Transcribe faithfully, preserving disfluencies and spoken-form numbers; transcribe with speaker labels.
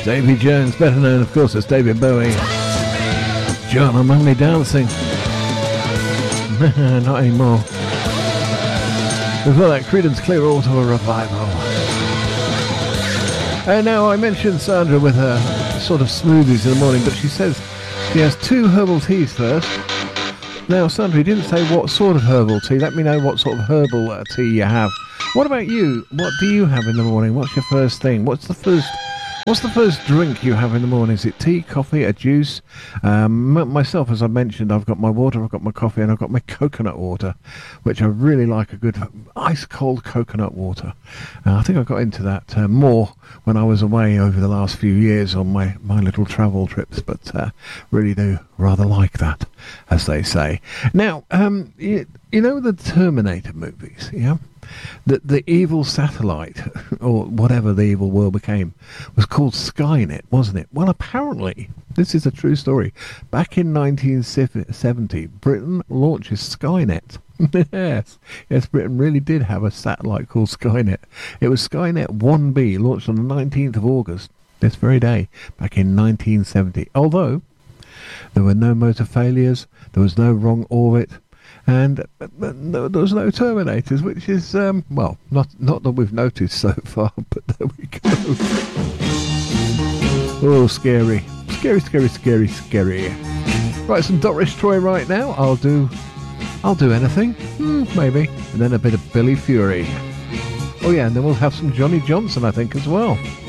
Speaker 1: Davy Jones, better known, of course, as David Bowie. John, I'm only dancing. Not anymore. Before that, Creedence Clearwater Revival. And now I mentioned Sandra with her sort of smoothies in the morning, but she says she has two herbal teas first. Now, Sandra, you didn't say what sort of herbal tea. Let me know what sort of herbal uh, tea you have. What about you? What do you have in the morning? What's your first thing? What's the first... What's the first drink you have in the morning? Is it tea, coffee, a juice? Um, m- myself, as I mentioned, I've got my water, I've got my coffee, and I've got my coconut water, which I really like, a good ice-cold coconut water. Uh, I think I got into that uh, more when I was away over the last few years on my, my little travel trips, but uh, really do rather like that, as they say. Now, um, you, you know the Terminator movies, yeah? The, the evil satellite, or whatever the evil world became, was called Skynet, wasn't it? Well, apparently, this is a true story. Back in nineteen seventy, Britain launches Skynet. yes, yes, Britain really did have a satellite called Skynet. It was Skynet one B, launched on the nineteenth of August, this very day, back in nineteen seventy. Although, there were no motor failures, there was no wrong orbit, and uh, there was no Terminators, which is, um, well, not not that we've noticed so far, but there we go. Oh, scary. Scary, scary, scary, scary. Right, some Doris Troy right now. I'll do, I'll do anything. Hmm, maybe. And then a bit of Billy Fury. Oh yeah, and then we'll have some Johnny Johnson, I think, as well.